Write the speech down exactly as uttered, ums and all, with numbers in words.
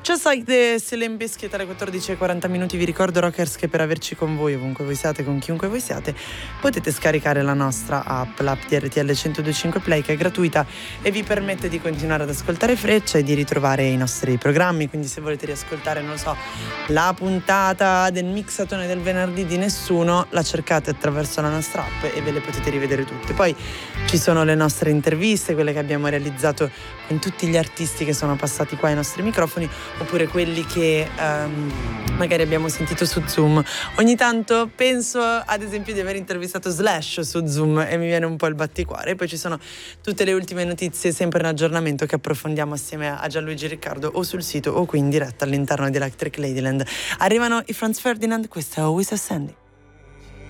Just Like This, Limp Bizkit alle quattordici e quaranta minuti. Vi ricordo, rockers, che per averci con voi ovunque voi siate, con chiunque voi siate, potete scaricare la nostra app, l'app di R T L centodue e cinque Play, che è gratuita e vi permette di continuare ad ascoltare Freccia e di ritrovare i nostri programmi. Quindi se volete riascoltare, non lo so, la puntata del mixatone del venerdì di Nessuno, la cercate attraverso la nostra app e ve le potete rivedere tutte. Poi ci sono le nostre interviste, quelle che abbiamo realizzato con tutti gli artisti che sono passati qua ai nostri microfoni, oppure quelli che um, magari abbiamo sentito su Zoom. Ogni tanto penso ad esempio di aver intervistato Slash su Zoom e mi viene un po' il batticuore. E poi ci sono tutte le ultime notizie, sempre in aggiornamento, che approfondiamo assieme a Gianluigi Riccardo o sul sito o qui in diretta all'interno di Electric Ladyland. Arrivano i Franz Ferdinand, questa è Always Ascending.